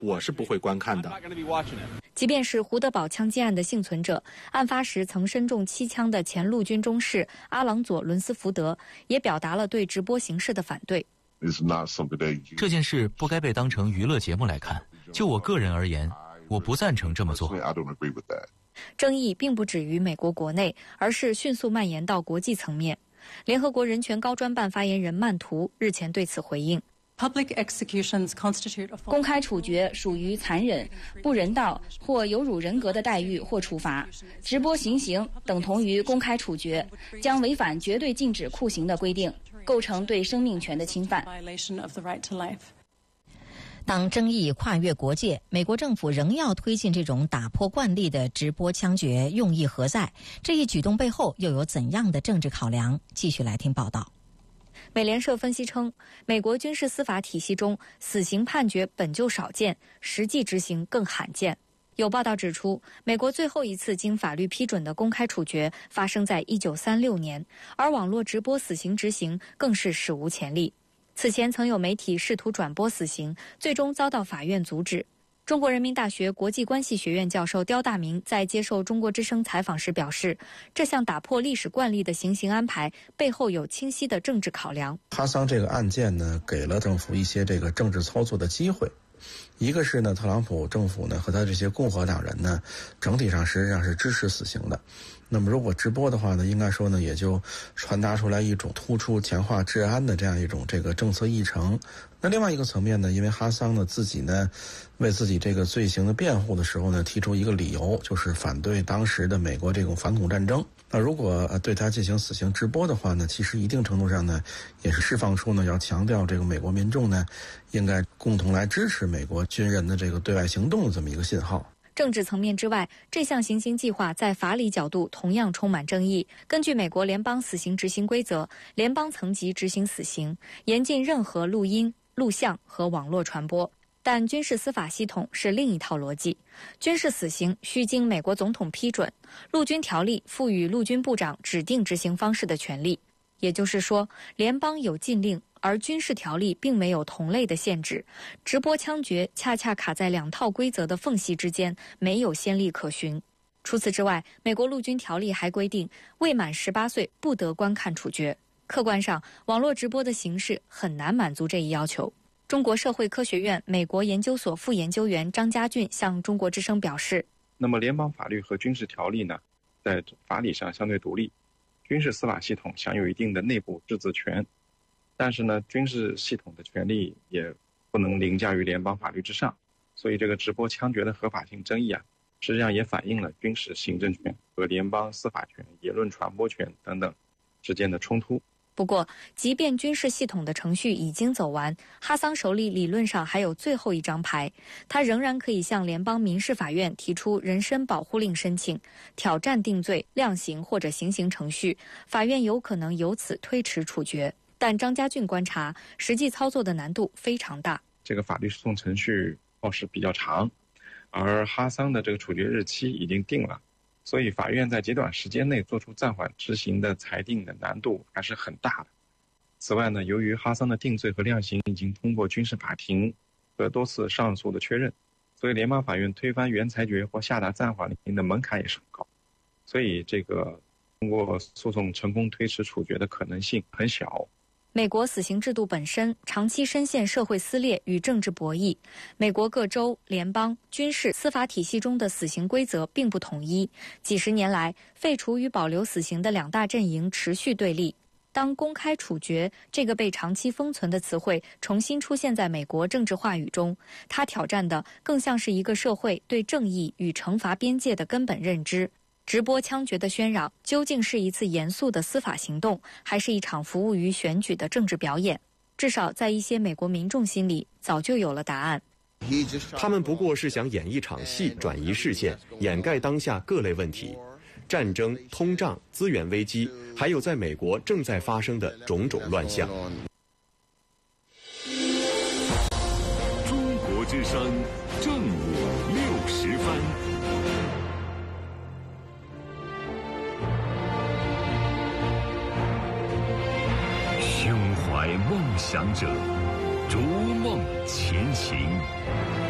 我是不会观看的。 即便是胡德堡枪击案的幸存者，案发时曾身中7枪的前陆军中士阿朗佐·伦斯福德也表达了对直播形式的反对。 这件事不该被当成娱乐节目来看。就我个人而言，我不赞成这么做。 争议并不止于美国国内，而是迅速蔓延到国际层面。联合国人权高专办发言人曼图日前对此回应。 公开处决属于残忍、不人道或有辱人格的待遇或处罚。直播行刑等同于公开处决，将违反绝对禁止酷刑的规定，构成对生命权的侵犯。 当争议跨越国界，美国政府仍要推进这种打破惯例的直播枪决，用意何在？这一举动背后又有怎样的政治考量？继续来听报道。 美联社分析称，美国军事司法体系中死刑判决本就少见，实际执行更罕见。有报道指出，美国最后一次经法律批准的公开处决发生在1936年，而网络直播死刑执行更是史无前例。此前曾有媒体试图转播死刑，最终遭到法院阻止。中国人民大学国际关系学院教授刁大明在接受中国之声采访时表示，这项打破历史惯例的行刑安排背后有清晰的政治考量。 哈桑这个案件呢，给了政府一些这个政治操作的机会。一个是呢，特朗普政府呢和他这些共和党人呢，整体上实际上是支持死刑的。那么如果直播的话呢，应该说呢，也就传达出来一种突出强化治安的这样一种这个政策议程。那另外一个层面呢，因为哈桑呢自己呢为自己这个罪行的辩护的时候呢，提出一个理由，就是反对当时的美国这种反恐战争。那如果对他进行死刑直播的话呢，其实一定程度上呢，也是释放出呢要强调这个美国民众呢应该共同来支持美国军人的这个对外行动的这么一个信号。 政治层面之外，这项行刑计划在法理角度同样充满争议。根据美国联邦死刑执行规则，联邦层级执行死刑，严禁任何录音、录像和网络传播。但军事司法系统是另一套逻辑，军事死刑需经美国总统批准，陆军条例赋予陆军部长指定执行方式的权利。也就是说，联邦有禁令，而军事条例并没有同类的限制。直播枪决恰恰卡在两套规则的缝隙之间，没有先例可循。除此之外，美国陆军条例还规定，未满18岁不得观看处决。客观上，网络直播的形式很难满足这一要求。中国社会科学院美国研究所副研究员张家俊向中国之声表示， 那么联邦法律和军事条例呢，在法理上相对独立，军事司法系统享有一定的内部自治权，但是呢，军事系统的权利也不能凌驾于联邦法律之上，所以这个直播枪决的合法性争议啊，实际上也反映了军事行政权和联邦司法权、言论传播权等等之间的冲突。 不过，即便军事系统的程序已经走完，哈桑手里理论上还有最后一张牌，他仍然可以向联邦民事法院提出人身保护令申请，挑战定罪、量刑或者行刑程序，法院有可能由此推迟处决。但张家俊观察，实际操作的难度非常大。 这个法律诉讼程序耗时比较长，而哈桑的这个处决日期已经定了，所以法院在极短时间内做出暂缓执行的裁定的难度还是很大的。此外呢，由于哈桑的定罪和量刑已经通过军事法庭和多次上诉的确认，所以联邦法院推翻原裁决或下达暂缓令的门槛也是很高，所以这个通过诉讼成功推迟处决的可能性很小。 美国死刑制度本身长期深陷社会撕裂与政治博弈，美国各州、联邦、军事、司法体系中的死刑规则并不统一。几十年来，废除与保留死刑的两大阵营持续对立。当公开处决这个被长期封存的词汇重新出现在美国政治话语中，它挑战的更像是一个社会对正义与惩罚边界的根本认知。直播枪决的喧嚷究竟是一次严肃的司法行动，还是一场服务于选举的政治表演？至少在一些美国民众心里早就有了答案。 他们不过是想演一场戏，转移视线，掩盖当下各类问题，战争、通胀、资源危机，还有在美国正在发生的种种乱象。 中国之声正午60分。胸怀梦想者，逐梦前行。